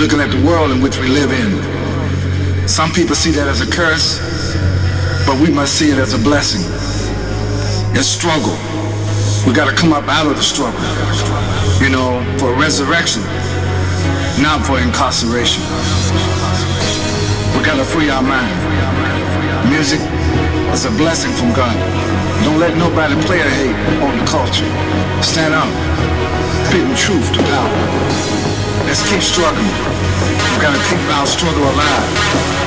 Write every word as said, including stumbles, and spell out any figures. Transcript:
looking at the world in which we live in. Some people see that as a curse, but we must see it as a blessing. It's struggle. We gotta come up out of the struggle, you know, for resurrection, not for incarceration. We gotta free our mind. Music is a blessing from God. Don't let nobody play or hate on the culture. Stand up, spitting truth to power. Let's keep struggling. We gotta keep our struggle alive.